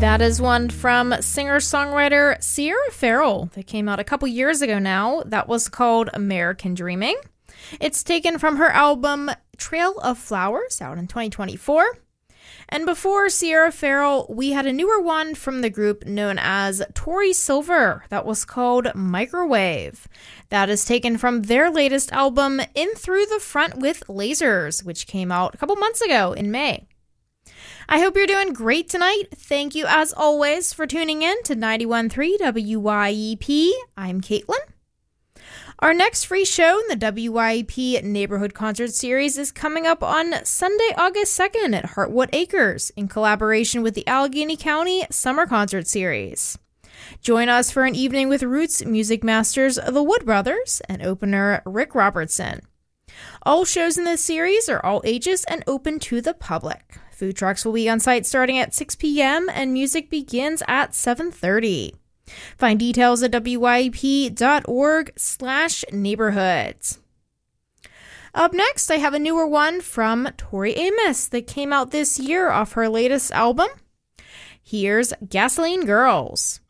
That is one from singer-songwriter Sierra Farrell that came out a couple years ago now. That was called American Dreaming. It's taken from her album Trail of Flowers out in 2024. And before Sierra Farrell, we had a newer one from the group known as Tori Silver that was called Microwave. That is taken from their latest album In Through the Front with Lasers, which came out a couple months ago in May. I hope you're doing great tonight. Thank you, as always, for tuning in to 91.3 WYEP. I'm Caitlin. Our next free show in the WYEP Neighborhood Concert Series is coming up on Sunday, August 2nd at Heartwood Acres in collaboration with the Allegheny County Summer Concert Series. Join us for an evening with Roots music masters The Wood Brothers and opener Rick Robertson. All shows in this series are all ages and open to the public. Food trucks will be on site starting at 6 p.m. and music begins at 7:30. Find details at wyep.org/neighborhoods. Up next, I have a newer one from Tori Amos that came out this year off her latest album. Here's Gasoline Girls.